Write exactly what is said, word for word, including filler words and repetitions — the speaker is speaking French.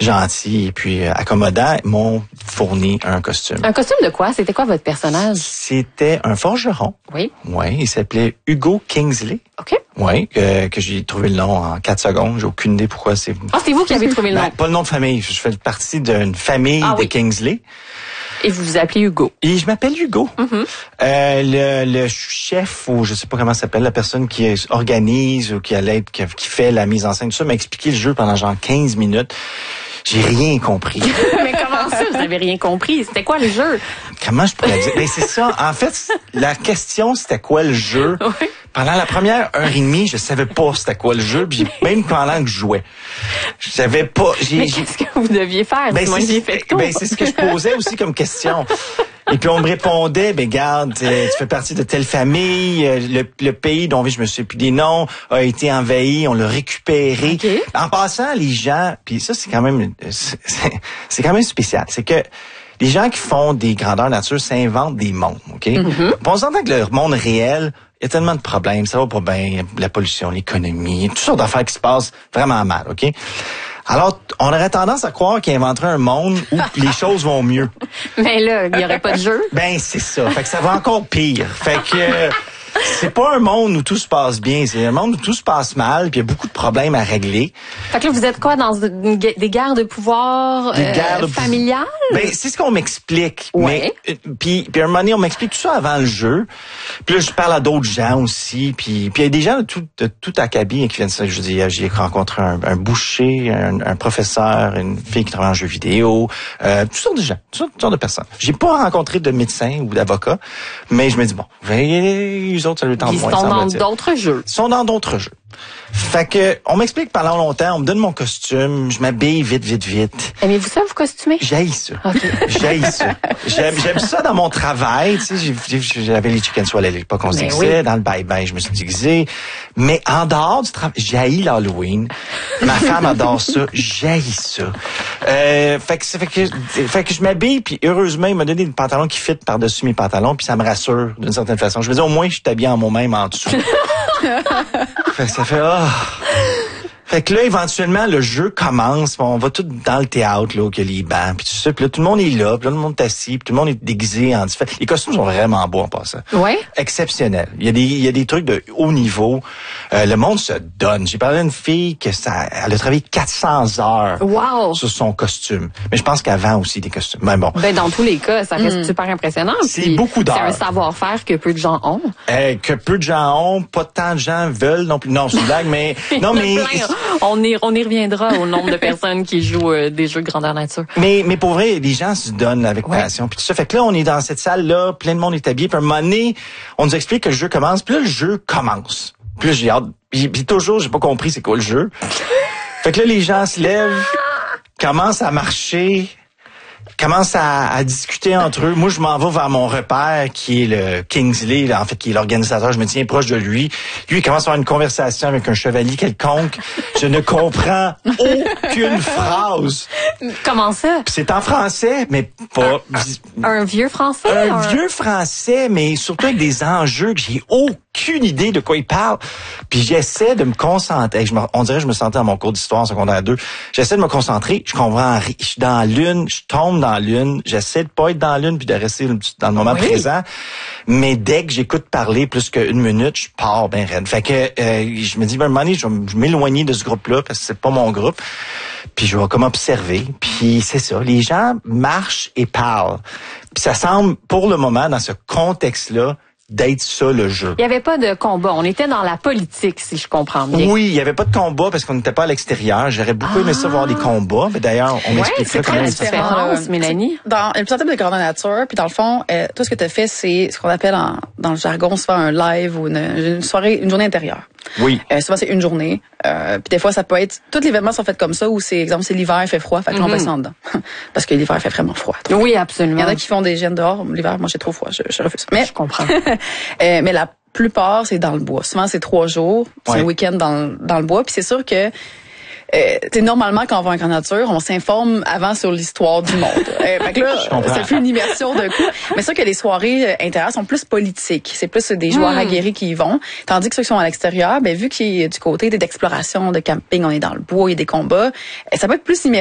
gentils et puis euh, accommodants, m'ont fourni un costume. Un costume de quoi? C'était quoi votre personnage? C'était un forgeron. Oui. Oui, il s'appelait Hugo Kingsley. OK. Oui, que, que j'ai trouvé le nom en quatre secondes. J'ai aucune idée pourquoi c'est... Ah, c'est vous qui avez trouvé le nom? Ben, pas le nom de famille. Je fais partie d'une famille ah, de oui. Kingsley. Et vous vous appelez Hugo. Et je m'appelle Hugo. Mm-hmm. Euh, le, le chef, ou je sais pas comment ça s'appelle, la personne qui organise ou qui, allait, qui, qui fait la mise en scène, tout ça, m'a expliqué le jeu pendant genre quinze minutes. J'ai rien compris. Mais comment ça, vous avez rien compris? C'était quoi le jeu? Comment je pourrais dire? Ben, c'est ça. En fait, la question, c'était quoi le jeu? Oui. Pendant la première heure et demie, je savais pas c'était quoi le jeu, puis même pendant que je jouais. Je savais pas. J'ai, Mais j'ai... qu'est-ce que vous deviez faire? Ben, Moi, c'est, j'ai fait tout. ben, c'est ce que je posais aussi comme question. Et puis on me répondait, ben garde, tu fais partie de telle famille, le, le pays dont je me souviens plus des noms a été envahi, on l'a récupéré. Okay. En passant, les gens, puis ça c'est quand même, c'est, c'est quand même spécial, c'est que les gens qui font des grandeurs nature s'inventent des mondes, ok? Mm-hmm. On s'entend que le monde réel, il y a tellement de problèmes, ça va pas bien, la pollution, l'économie, toutes sortes d'affaires qui se passent vraiment mal, ok? Alors, on aurait tendance à croire qu'il inventerait un monde où les choses vont mieux. Mais là, il y aurait pas de jeu. Ben, c'est ça. Fait que ça va encore pire. Fait que euh, c'est pas un monde où tout se passe bien. C'est un monde où tout se passe mal, puis il y a beaucoup de problèmes à régler. Fait que là, vous êtes quoi, dans une, des guerres de pouvoir des euh, guerres de familiales? Ben, c'est ce qu'on m'explique. Ouais. Mais, puis, puis un moment donné, on m'explique tout ça avant le jeu. Puis là, je parle à d'autres gens aussi. Puis puis il y a des gens de tout, de tout acabit qui viennent de ça. Je dis, j'ai rencontré un, un boucher, un, un professeur, une fille qui travaille en jeux vidéo, euh, toutes sortes de gens, toutes sortes, toutes sortes de personnes. J'ai pas rencontré de médecins ou d'avocats, mais je me dis, bon, les autres, ça le temps de moins. Ils sont dans d'autres jeux. Ils sont dans d'autres jeux. Fait que, on m'explique pendant longtemps, on me donne mon costume, je m'habille vite, vite, vite. Aimez-vous ça, vous costumer? J'haïs ça. Okay. J'haïs ça. J'aime, j'aime ça dans mon travail, tu sais, j'avais les chicken swell à l'époque, on se déguisait, oui. Dans le bye-bye, je me suis déguisé. Mais en dehors du travail, j'haïs l'Halloween. Ma femme adore ça, j'haïs ça. Euh, fait que, fait que, fait que je m'habille, puis heureusement, il m'a donné des pantalons qui fit par-dessus mes pantalons, puis ça me rassure d'une certaine façon. Je veux dire, au moins, je suis habillé en moi-même en dessous. Fait que ça fait ah. Oh. Fait que là, éventuellement, le jeu commence. On va tout dans le théâtre, là, où il y a les bancs, puis tout ça. Puis là, tout le monde est là, puis là, tout le monde est assis, puis tout le monde est déguisé en différents. Les costumes sont vraiment beaux en passant. Ouais. Exceptionnels. Il y a des, il y a des trucs de haut niveau. Euh, le monde se donne. J'ai parlé à une fille que ça, elle a travaillé quatre cents heures. Wow. Sur son costume. Mais je pense qu'avant aussi des costumes. Mais bon. Ben, dans tous les cas, ça reste mm. super impressionnant. C'est beaucoup d'heures. C'est un savoir-faire que peu de gens ont. Euh, que peu de gens ont, pas tant de gens veulent non plus. Non, c'est une blague, mais non, mais on y, on y reviendra au nombre de personnes qui jouent euh, des jeux de grandeur nature. Mais, mais pour vrai, les gens se donnent avec ouais. passion. Puis tout ça fait que là, on est dans cette salle-là, plein de monde est habillé. Puis à un moment donné, on nous explique que le jeu commence. Puis là, le jeu commence. Puis là, j'ai hâte. Puis, puis toujours, j'ai pas compris c'est quoi le jeu. Fait que là, les gens se lèvent, commencent à marcher, commencent à, à discuter entre eux. Moi, je m'en vais vers mon repère, qui est le Kingsley, là, en fait, qui est l'organisateur. Je me tiens proche de lui. Lui, il commence à avoir une conversation avec un chevalier quelconque. Je ne comprends aucune phrase. Comment ça? Puis c'est en français, mais pas... Un, un vieux français? Un, un vieux français, mais surtout avec des enjeux que j'ai aucune idée de quoi il parle. Puis j'essaie de me concentrer. Je me, on dirait que je me sentais dans mon cours d'histoire en secondaire deux. J'essaie de me concentrer. Je comprends. Je suis dans la lune. Je tombe dans la lune. J'essaie de pas être dans la lune puis de rester dans le moment oui. présent. Mais dès que j'écoute parler plus qu'une minute, je pars ben raide. Fait que euh, je me dis, ben, à un moment donné, je vais m'éloigner de ce groupe-là parce que c'est pas mon groupe. Puis je vais comme observer. Puis c'est ça. Les gens marchent et parlent. Puis ça semble, pour le moment, dans ce contexte-là, d'être ça le jeu. Il n'y avait pas de combat. On était dans la politique, si je comprends bien. Oui, il n'y avait pas de combat parce qu'on n'était pas à l'extérieur. J'aurais beaucoup ah. aimé ça voir des combats. Mais d'ailleurs, on ouais, m'expliquera comment ça se passe, Mélanie. Dans une centaine de grandeur nature, puis dans le fond, euh, tout ce que tu as fait, c'est ce qu'on appelle en, dans le jargon souvent un live ou une, une soirée, une journée intérieure. Oui. Euh, souvent, c'est une journée. Euh, puis des fois, ça peut être... Tous les événements sont faits comme ça, où c'est, exemple, c'est l'hiver, il fait froid, fait que mm-hmm. là, on va descendre dedans. Parce que l'hiver, il fait vraiment froid. Trop. Oui, absolument. Il y en a qui font des gènes dehors. L'hiver, moi, j'ai trop froid, je, je refuse. Mais, je comprends. euh, mais la plupart, c'est dans le bois. Souvent, c'est trois jours. C'est ouais. un week-end dans, dans le bois. Puis c'est sûr que Euh, normalement, quand on va en grande nature, on s'informe avant sur l'histoire du monde. euh, fait que là, ça fait une immersion d'un coup. Mais c'est sûr que les soirées euh, intérieures sont plus politiques. C'est plus des joueurs mmh. aguerris qui y vont. Tandis que ceux qui sont à l'extérieur, ben vu qu'il y a du côté d'exploration, de camping, on est dans le bois, il y a des combats, ça peut être plus immersif.